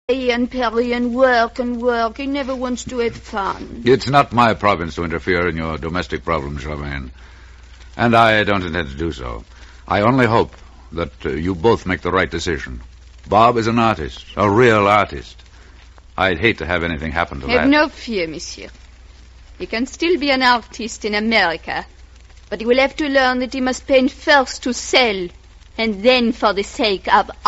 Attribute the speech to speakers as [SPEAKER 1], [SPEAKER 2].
[SPEAKER 1] And Perry and work. He never wants to have fun.
[SPEAKER 2] It's not my province to interfere in your domestic problems, Charmaine. And I don't intend to do so. I only hope that you both make the right decision. Bob is an artist, a real artist. I'd hate to have anything happen to that.
[SPEAKER 1] Have no fear, monsieur. He can still be an artist in America, but he will have to learn that he must paint first to sell, and then for the sake of